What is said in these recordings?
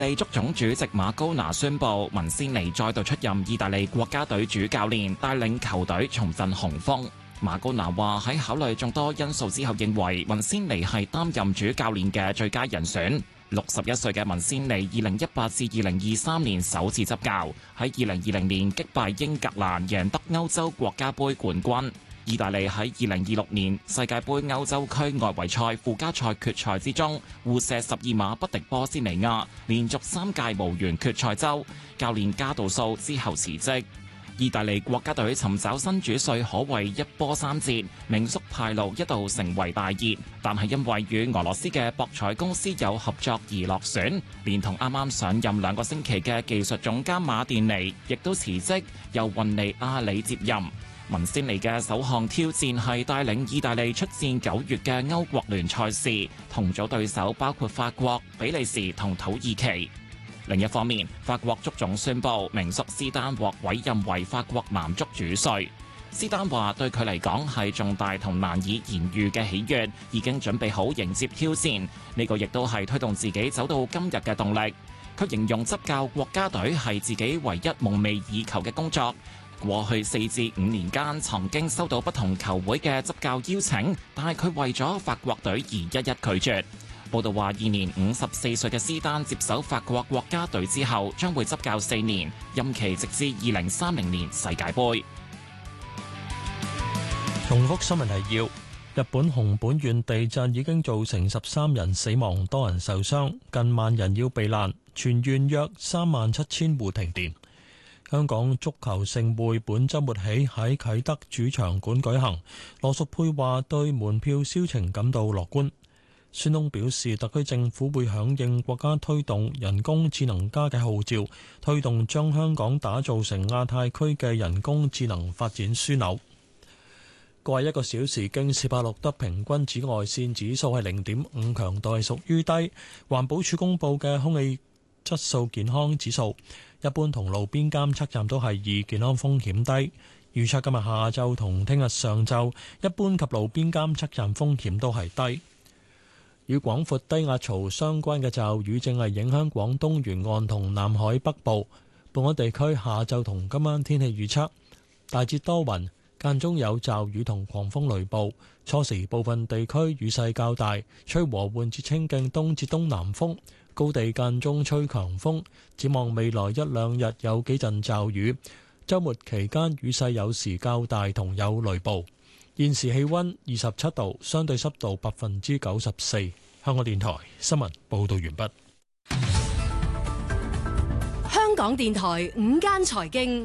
利足總主席馬高拿宣布，文仙尼再度出任意大利國家隊主教練，帶領球隊重振雄風。馬高拿話喺考慮眾多因素之後，認為文仙尼係擔任主教練嘅最佳人選。61歲嘅文仙尼2018至2023年首次執教，喺2020年擊敗英格蘭，贏得歐洲國家盃冠軍。意大利喺2026年世界盃歐洲區外圍賽附加賽決賽之中，互射12碼不敵波斯尼亞，連續3屆無緣決賽周。教練加道素之後辭職。意大利國家隊尋找新主帥可謂一波三折，名宿派路一度成為大熱，但係因為與俄羅斯嘅博彩公司有合作而落選，連同啱啱上任2個星期嘅技術總監馬甸尼亦都辭職，由雲尼亞里接任。文仙尼嘅首項挑戰係帶領意大利出戰9月嘅歐國聯賽事，同組對手包括法國、比利時同土耳其。另一方面，法國足總宣布名宿斯丹獲委任為法國男足主帥。斯丹話對佢嚟講係重大同難以言喻嘅喜悅，已經準備好迎接挑戰。呢個亦都係推動自己走到今日嘅動力。佢形容執教國家隊係自己唯一夢寐以求嘅工作。過去4至5年間，曾經收到不同球會嘅執教邀請，但係佢為咗法國隊而一一拒絕。報道話，現年54歲嘅斯丹接手法國國家隊之後，將會執教4年，任期直至2030年世界盃。 重複新聞提要：日本熊本縣地震已經造成13人死亡，多人受傷，近萬人要避難，全縣約37000戶停電。香港足球盛會本週末起喺啟德主場館舉行，羅淑佩話對門票銷情感到樂觀。孫東表示，特區政府會響應國家推動人工智能加嘅號召，推動將香港打造成亞太區嘅人工智能發展樞紐。過去1個小時，京士柏錄得平均紫外線指數係0.5，強度係屬於低。環保署公佈嘅空氣質素健康指數，一般同路邊監測站都係2，健康風險低。預測今日下晝同聽日上晝，一般及路邊監測站風險都係低。與廣闊低壓槽相關嘅驟雨正係影響廣東沿岸同南海北部。本港地區下晝同今晚天氣預測大致多雲，間中有驟雨同狂風雷暴。初時部分地區雨勢較大，吹和緩至清勁東至東南風，高地間中吹強風。展望未來1-2日有幾陣驟雨，週末期間雨勢有時較大同有雷暴。現時氣溫27度，相對濕度94%。香港電台新聞報道完畢。 香港電台午間財經，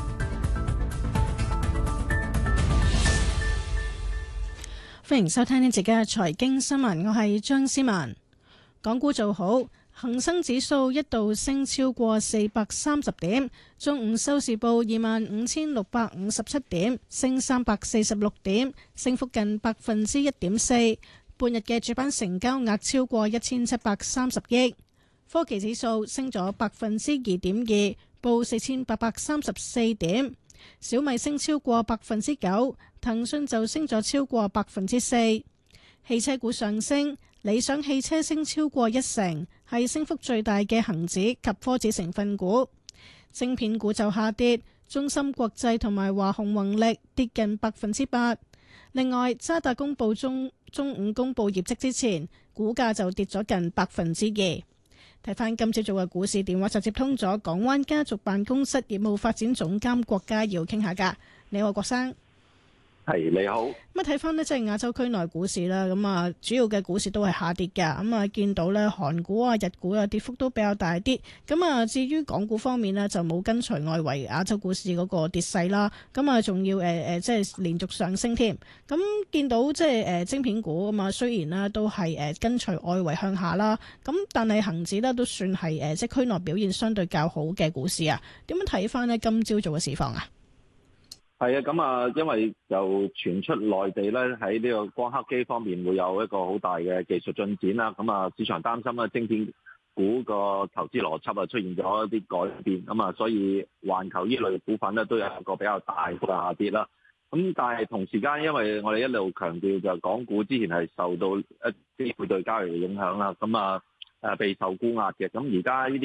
歡迎收聽呢節嘅財經新聞，我係張思文。港股做好，恒生指數一度升超過430點，中午收市報25,657點，升346點，升幅近1.4%。半日嘅主板成交額超過1730億。科技指數升咗2.2%，報4834點。小米升超過9%，騰訊就升咗超過4%。汽車股上升，理想汽車升超過1成，係升幅最大嘅恒指及科指成分股。晶片股就下跌，中芯國際同埋華虹宏力跌近8%。另外，渣打公布中午公布業績之前，股價就跌咗近2%。睇翻今朝早嘅股市，電話就接通咗港灣家族辦公室業務發展總監郭家耀傾下㗎。你好，郭生。 係，你好。 咁睇翻呢，即係亞洲區內股市啦，咁啊，主要嘅股市都係下跌嘅。咁啊，見到呢韓股啊、日股啊跌幅都比較大啲。咁啊，至於港股方面呢，就冇跟隨外圍亞洲股市嗰個跌勢啦。咁啊，仲要即係連續上升添。咁見到即係晶片股咁啊，雖然呢都係跟隨外圍向下啦。咁但係恒指呢都算係即係區內表現相對較好嘅股市啊。點樣睇翻呢今朝早嘅市況啊？ 係啊，咁啊，因為就傳出內地咧喺呢個光刻機方面會有一個好大嘅技術進展啦，咁啊，市場擔心啊，晶片股個投資邏輯啊出現咗一啲改變，咁啊，所以環球呢類股份咧都有一個比較大嘅下跌啦。咁但係同時間，因為我哋一路強調就港股之前係受到一啲配對交易嘅影響啦，咁啊被受沽壓嘅，咁而家呢啲